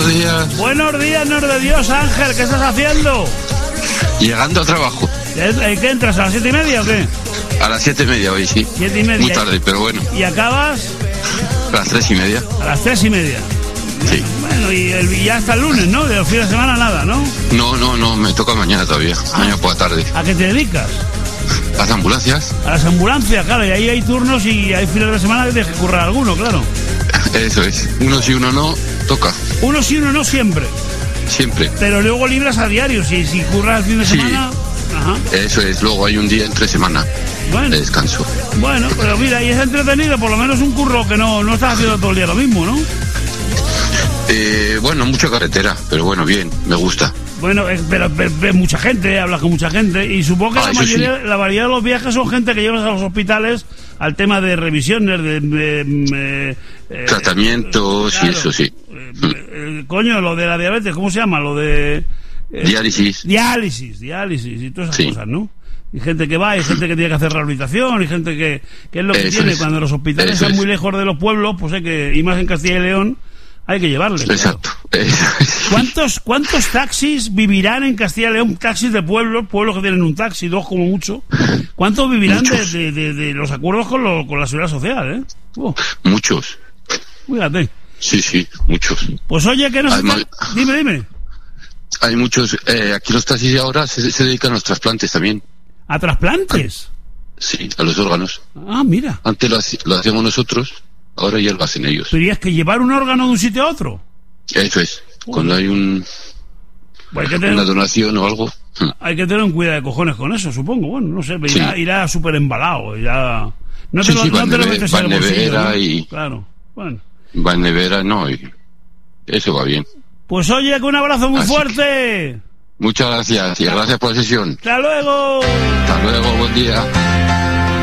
días. Buenos días, Nor de Dios, Ángel, ¿qué estás haciendo? Llegando a trabajo. ¿Qué entras, a las 7:30 o qué? A las 7:30 hoy, sí. 7:30. Muy tarde, pero bueno. ¿Y acabas? A las 3:30. A las 3:30. Sí. Bueno, y ya hasta el lunes, ¿no? De los fines de semana nada, ¿no? No, me toca mañana todavía. Mañana por la tarde. ¿A qué te dedicas? Las ambulancias. A las ambulancias, claro, y ahí hay turnos y hay fines de semana que tienes que currar alguno, claro. Eso es. Uno sí, uno no, toca. Uno sí, uno no siempre. Siempre. Pero luego libras a diario, si curras el fin de semana... Ajá. Eso es, luego hay un día entre semana de descanso. Bueno, pero mira, y es entretenido, por lo menos un curro que no estás haciendo todo el día lo mismo, ¿no? Bueno, mucha carretera, pero bueno, bien, me gusta. Bueno, pero ves mucha gente, hablas con mucha gente, y supongo que la mayoría de los viajes son gente que llevas a los hospitales al tema de revisiones, de tratamientos, claro, y eso sí. Coño, lo de la diabetes, ¿cómo se llama? Lo de... Diálisis y todas esas cosas, ¿no? Y gente que va, y gente que tiene que hacer rehabilitación, y gente que es lo que eso tiene. Cuando los hospitales están muy lejos de los pueblos, pues hay que, y más en Castilla y León, hay que llevarles. Exacto. Claro. ¿Cuántos taxis vivirán en Castilla y León? Taxis de pueblos que tienen un taxi, 2 como mucho. ¿Cuántos vivirán de los acuerdos con la seguridad social, Muchos. Fíjate. Sí, muchos. Pues oye, que no sé. Dime. Hay muchos, aquí los taxis ahora se dedican a los trasplantes también. ¿A trasplantes? Sí, a los órganos. Ah, mira. Antes lo hacíamos nosotros, ahora ya lo hacen ellos. ¿Pero y es que llevar un órgano de un sitio a otro? Eso es, cuando hay una donación o algo. Hay que tener un cuidado de cojones con eso, supongo. Bueno, no sé, irá súper embalado, ya... No te lo metes en el bolsillo, ¿no? Y... Claro, bueno. Va en nevera, no, y eso va bien. Pues oye, que un abrazo muy fuerte. Muchas gracias, y gracias por la sesión. ¡Hasta luego! Hasta luego, buen día.